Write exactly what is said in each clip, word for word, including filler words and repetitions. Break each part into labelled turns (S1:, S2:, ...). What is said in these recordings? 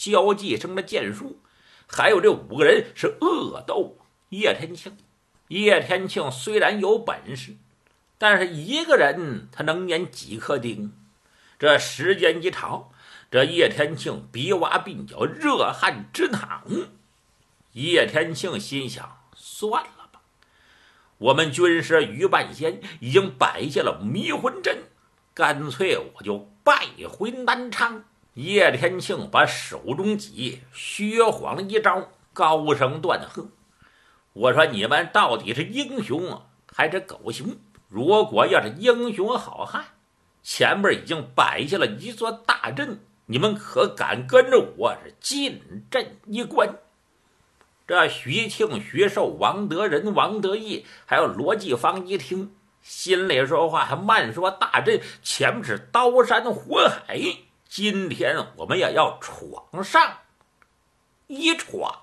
S1: 交际生的剑术，还有这五个人是恶斗叶天庆。叶天庆虽然有本事，但是一个人他能碾几颗钉？这时间一长，这叶天庆鼻洼鬓角，热汗直淌。叶天庆心想，算了吧，我们军师于半仙已经摆下了迷魂阵，干脆我就败回南昌。叶天庆把手中戟虚晃了一招，高声断喝：我说你们到底是英雄还是狗熊？如果要是英雄好汉，前面已经摆下了一座大阵，你们可敢跟着我是进阵一关？这徐庆、徐寿、王德仁、王德义还有罗继芳一听，心里说话还慢说大阵前面是刀山火海，今天我们也要闯上一闯。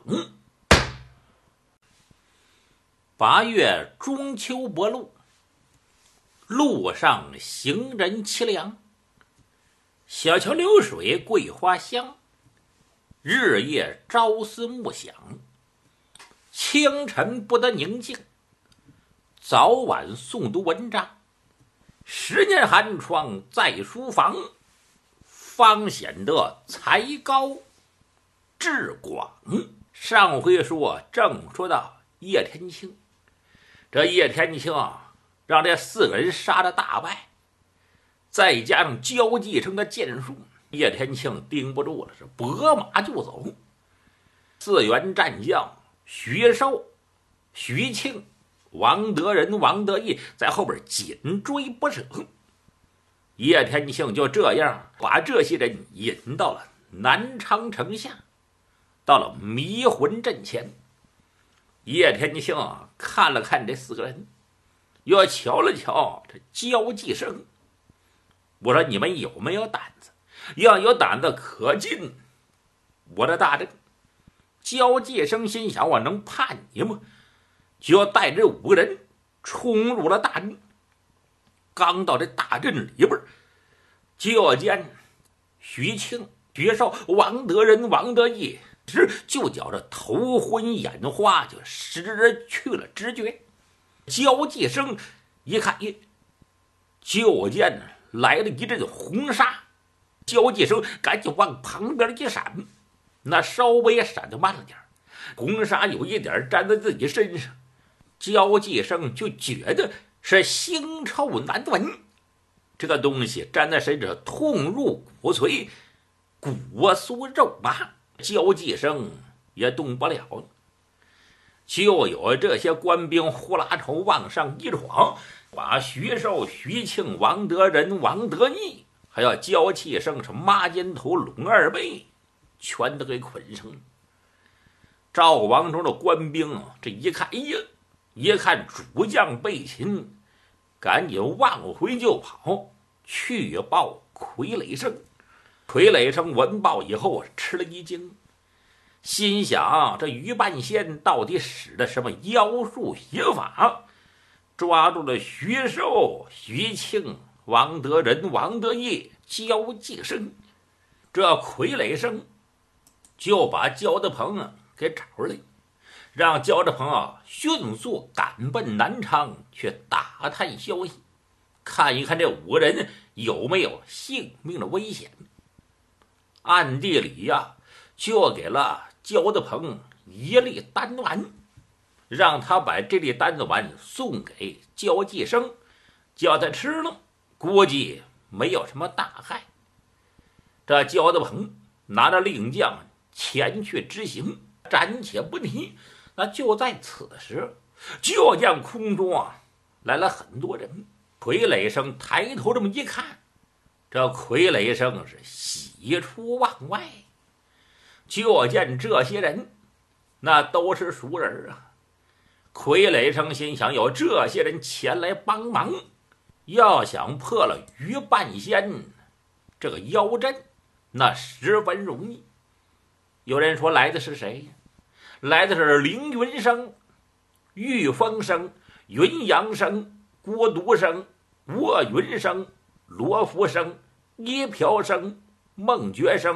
S1: 八月中秋薄露，路上行人凄凉，小桥流水桂花香，日夜朝思暮想，清晨不得宁静，早晚诵读文章，十年寒窗在书房，方显得才高志广。上回说正说到叶天庆，这叶天庆啊，让这四个人杀了大败，再加上交际生的剑术，叶天庆盯不住了，是拨马就走。四员战将徐寿、徐庆、王德仁、王德义在后边紧追不舍。叶天庆就这样把这些人引到了南昌城下，到了迷魂阵前。叶天庆啊，看了看这四个人，又瞧了瞧这交际生，我说你们有没有胆子？要有胆子可进我的大阵。交际生心想，我能怕你吗？就要带这五个人冲入了大阵。刚到这大阵里边，就见徐庆、徐寿、王德仁、王德义就觉着头昏眼花，就失去了知觉。交际生一看，咦，就见来了一阵红纱，交际生赶紧往旁边一闪，那稍微闪得慢了点，红纱有一点粘在自己身上，交际生就觉得是腥臭难闻，这个东西粘在身上痛入骨髓，骨酥肉麻，交际生也动不了了。就有这些官兵呼啦头往上一闯，把徐寿、徐庆、王德仁、王德义还有交际生是抹肩头、拢二背，全都给捆上了。赵王中的官兵这一看，哎呀，一看主将被擒，赶紧往回就跑，去报傀儡生。傀儡生闻报以后吃了一惊，心想这于半仙到底使的什么妖术邪法，抓住了徐寿、徐庆、王德仁、王德义、交际生。这傀儡生就把焦德鹏啊给找来，让焦德鹏啊迅速赶奔南昌去打探消息，看一看这五个人有没有性命的危险。暗地里呀、啊，就给了焦德鹏一粒丹丸，让他把这粒丹丸送给交际生，叫他吃了，估计没有什么大害。这焦德鹏拿着令将前去执行，暂且不提。那就在此时，就见空中啊来了很多人。傀儡生抬头这么一看，这傀儡生是喜出望外，就见这些人那都是熟人啊。傀儡生心想，有这些人前来帮忙，要想破了于半仙这个妖阵，那十分容易。有人说来的是谁？来的是凌云生、玉峰生、云阳生、郭独生、卧云生、罗福生、叶朴生、孟觉生、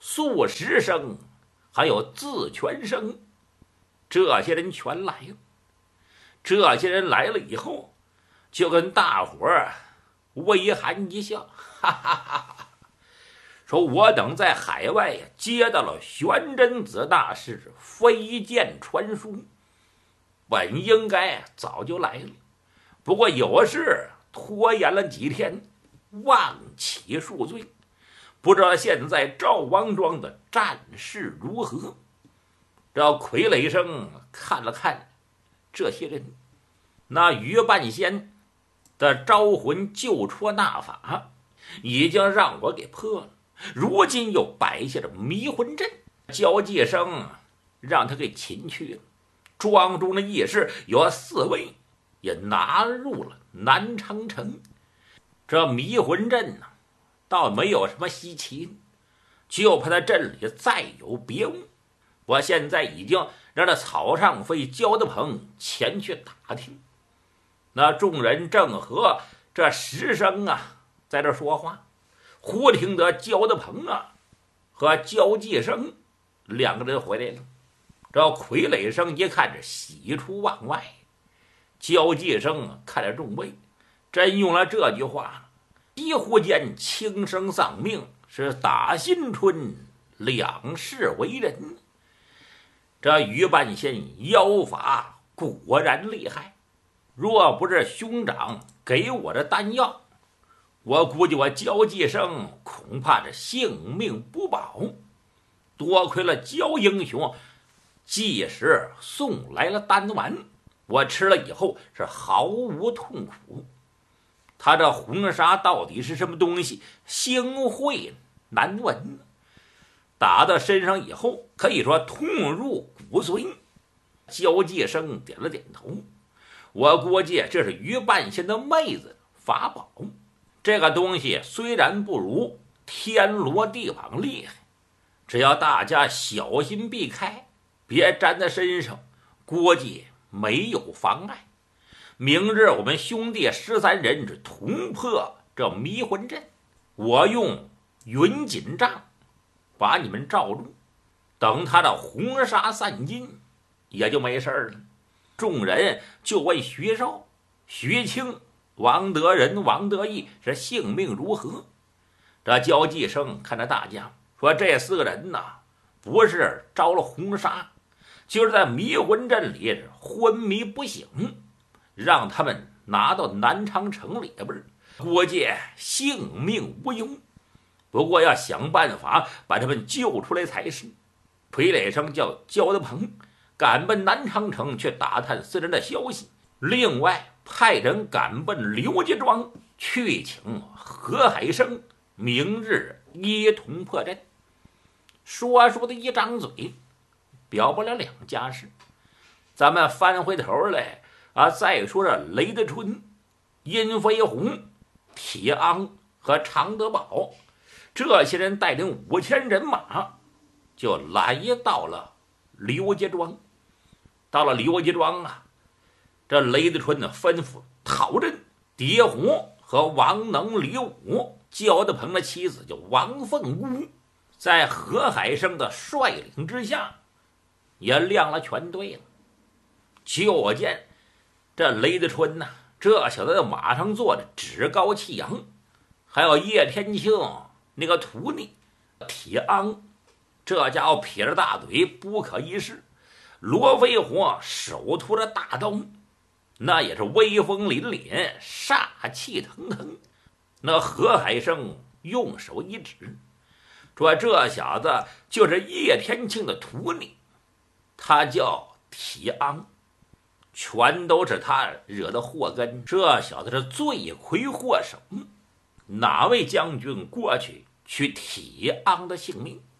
S1: 素食生，还有自全生，这些人全来了。这些人来了以后，就跟大伙儿微含一笑，哈哈哈哈，说我等在海外呀接到了玄真子大师飞剑传书，本应该早就来了，不过有事拖延了几天，望其恕罪。不知道现在赵王庄的战事如何？这傀儡生看了看这些人，那于半仙的招魂救戳那法已经让我给破了，如今又摆下了迷魂阵，交际生让他给擒去了。庄中的义士有四位也拿入了南昌城。这迷魂阵呢，倒没有什么稀奇，就怕他阵里再有别物。我现在已经让这草上飞焦德鹏前去打听。那众人正和这石生啊在这说话，忽听得焦德鹏啊和焦继生两个人回来了。这傀儡生一看，这喜出望外。焦继生看着众位，真用了这句话，几乎间轻生丧命，是打新春两世为人。这于半仙妖法果然厉害，若不是兄长给我的丹药，我估计我焦继生恐怕这性命不保。多亏了焦英雄即时送来了丹丸，我吃了以后是毫无痛苦。他这红纱到底是什么东西，腥秽难闻，打到身上以后可以说痛入骨髓。焦继生点了点头，我估计这是于半仙的妹子法宝。这个东西虽然不如天罗地网厉害，只要大家小心避开，别粘在身上，估计没有妨碍。明日我们兄弟十三人是同破这迷魂阵，我用云锦帐把你们罩住，等他的红纱散尽，也就没事了。众人就问徐少、徐清、王德仁、王德义是性命如何。这焦继生看着大家说，这四个人呐，不是着了红纱，就是在迷魂阵里昏迷不醒，让他们拿到南昌城里边，估计性命无忧。不过要想办法把他们救出来才是。傀儡生叫焦德鹏赶奔南昌城去打探四人的消息，另外派人赶奔刘家庄去请何海生，明日一同破阵。说说的一张嘴表不了两家事，咱们翻回头来啊，再说这雷德春、殷飞鸿、铁昂和常德宝这些人带领五千人马就来到了刘家庄。到了刘家庄啊，这雷德春呢吩咐讨阵，蝶红和王能、李武、焦德鹏的妻子叫王凤姑，在何海生的率领之下也亮了全队了。就见这雷德春呐、啊，这小子在马上坐着趾高气扬，还有叶天庆那个徒弟铁昂，这家伙撇着大嘴不可一世。罗飞虎手托着大刀，那也是威风凛凛，煞气腾腾。那何海生用手一指，说这小子就是叶天庆的徒弟，他叫铁昂，全都是他惹的祸根。这小子是罪魁祸首，哪位将军过去取铁昂的性命？